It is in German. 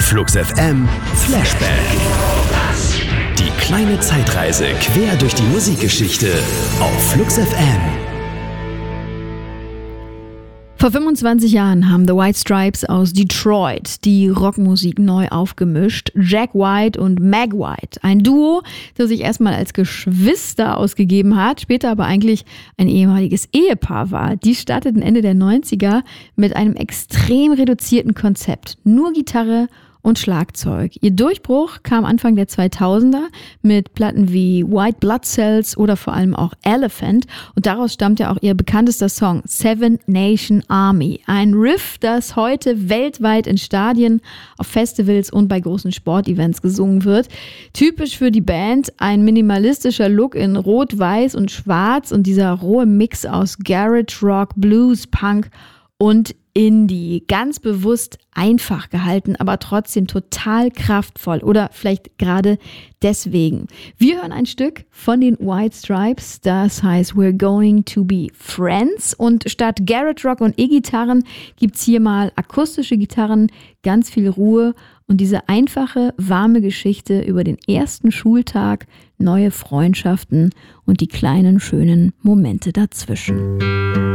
Flux FM Flashback. Die kleine Zeitreise quer durch die Musikgeschichte auf Flux FM. Vor 25 Jahren haben The White Stripes aus Detroit die Rockmusik neu aufgemischt. Jack White und Meg White, ein Duo, das sich erstmal als Geschwister ausgegeben hat, später aber eigentlich ein ehemaliges Ehepaar war. Die starteten Ende der 90er mit einem extrem reduzierten Konzept. Nur Gitarre und Schlagzeug. Ihr Durchbruch kam Anfang der 2000er mit Platten wie White Blood Cells oder vor allem auch Elephant, und daraus stammt ja auch ihr bekanntester Song Seven Nation Army. Ein Riff, das heute weltweit in Stadien, auf Festivals und bei großen Sportevents gesungen wird. Typisch für die Band ein minimalistischer Look in Rot, Weiß und Schwarz und dieser rohe Mix aus Garage Rock, Blues, Punk und Indie. Ganz bewusst einfach gehalten, aber trotzdem total kraftvoll, oder vielleicht gerade deswegen. Wir hören ein Stück von den White Stripes, das heißt We're Going to Be Friends, und statt Garage Rock und E-Gitarren gibt's hier mal akustische Gitarren, ganz viel Ruhe und diese einfache, warme Geschichte über den ersten Schultag, neue Freundschaften und die kleinen, schönen Momente dazwischen.